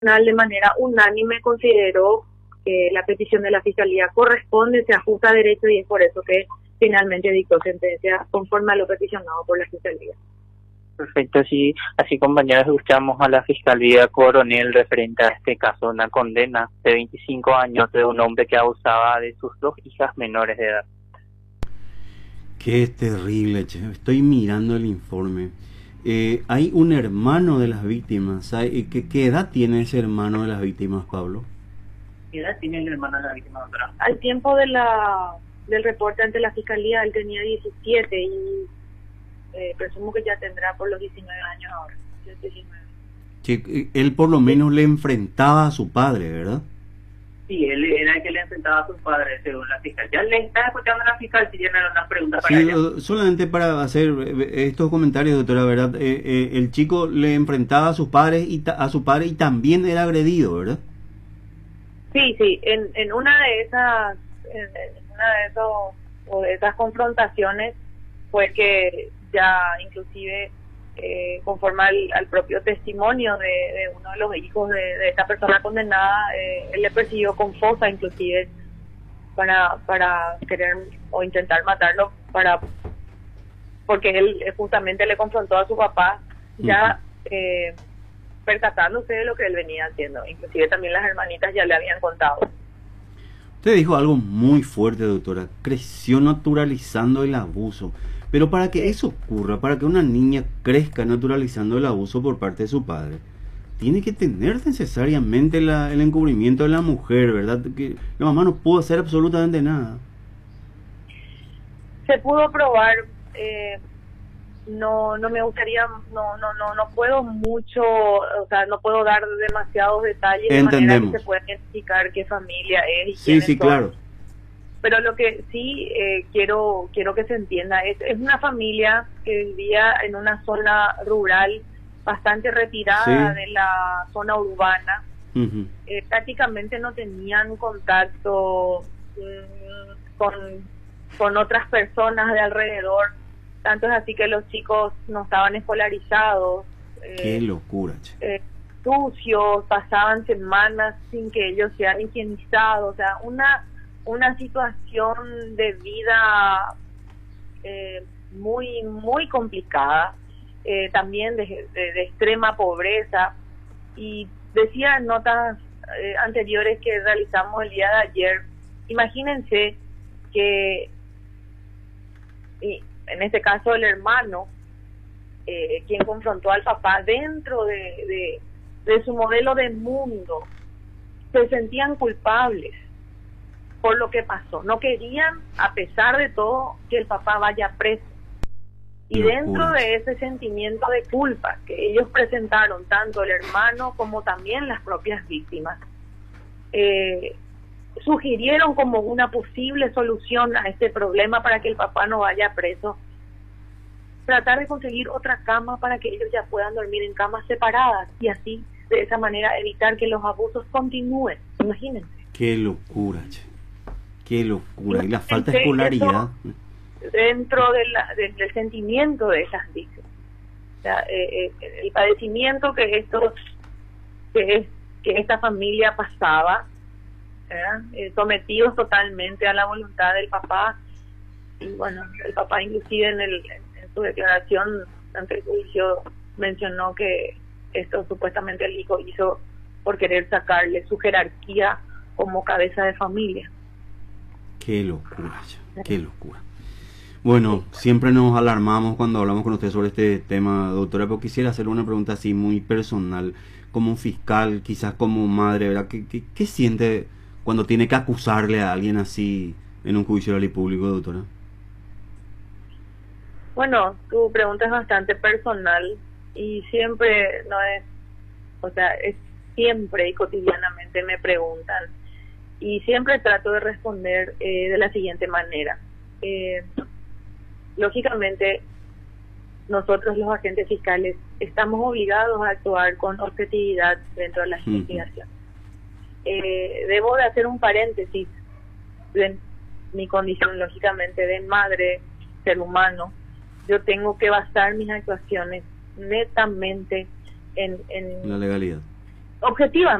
de manera unánime consideró que la petición de la Fiscalía corresponde, se ajusta a derecho y es por eso que finalmente dictó sentencia conforme a lo peticionado por la Fiscalía. Perfecto, así compañeros, escuchamos a la Fiscalía Coronel referente a este caso, una condena de 25 años de un hombre que abusaba de sus 2 hijas menores de edad. Qué terrible, che. Estoy mirando el informe. Hay un hermano de las víctimas. ¿Qué edad tiene ese hermano de las víctimas, Pablo? ¿Qué edad tiene el hermano de las víctimas, doctora? Al tiempo del reporte ante la Fiscalía, él tenía 17 y presumo que ya tendrá por los 19 años ahora. 19. Que él por lo menos le enfrentaba a su padre, ¿verdad? Sí, él era el que le enfrentaba a sus padres, según la fiscal. Ya le está escuchando a la fiscal si tiene una pregunta para ella. Solamente para hacer estos comentarios, doctora, ¿verdad? El chico le enfrentaba a sus padres a su padre y también era agredido, ¿verdad? Sí, en una de esas, o de esas confrontaciones fue que ya inclusive conforme al propio testimonio de uno de los hijos de esta persona condenada, él le persiguió con fosa inclusive para querer o intentar matarlo porque él justamente le confrontó a su papá ya percatándose de lo que él venía haciendo. Inclusive también las hermanitas ya le habían contado. Usted dijo algo muy fuerte, doctora. Creció naturalizando el abuso. Pero para que eso ocurra, para que una niña crezca naturalizando el abuso por parte de su padre, tiene que tener necesariamente el encubrimiento de la mujer, ¿verdad? Que la mamá no pudo hacer absolutamente nada. Se pudo probar, no me gustaría, no puedo mucho, o sea, no puedo dar demasiados detalles. Entendemos. De manera que se pueda identificar qué familia es y sí, son. Claro. Pero lo que sí quiero que se entienda es una familia que vivía en una zona rural bastante retirada de la zona urbana. Prácticamente no tenían contacto con otras personas de alrededor. Tanto es así que los chicos no estaban escolarizados. ¡Qué locura! Sucios, pasaban semanas sin que ellos sean higienizados. O sea, una situación de vida muy complicada, también de extrema pobreza. Y decía en notas anteriores que realizamos el día de ayer, imagínense que en este caso el hermano, quien confrontó al papá dentro de su modelo de mundo, se sentían culpables por lo que pasó. No querían, a pesar de todo, que el papá vaya preso. Y dentro de ese sentimiento de culpa que ellos presentaron, tanto el hermano como también las propias víctimas, sugirieron como una posible solución a este problema para que el papá no vaya preso, tratar de conseguir otra cama para que ellos ya puedan dormir en camas separadas y así, de esa manera, evitar que los abusos continúen. Imagínense. ¡Qué locura, che! ¡Qué locura! Y la falta de escolaridad. Dentro del sentimiento de esas víctimas. O sea, el padecimiento que esta familia pasaba, sometidos totalmente a la voluntad del papá. Y bueno, el papá inclusive en su declaración ante el juicio mencionó que esto supuestamente el hijo hizo por querer sacarle su jerarquía como cabeza de familia. Qué locura, qué locura. Bueno, siempre nos alarmamos cuando hablamos con usted sobre este tema, doctora, pero quisiera hacerle una pregunta así muy personal, como un fiscal, quizás como madre, ¿verdad? ¿Qué siente cuando tiene que acusarle a alguien así en un juicio oral y público, doctora? Bueno, tu pregunta es bastante personal y siempre es siempre y cotidianamente me preguntan y siempre trato de responder de la siguiente manera. Lógicamente, nosotros los agentes fiscales estamos obligados a actuar con objetividad dentro de las investigaciones. Debo de hacer un paréntesis de mi condición, lógicamente, de madre, ser humano. Yo tengo que basar mis actuaciones netamente en la legalidad. objetivamente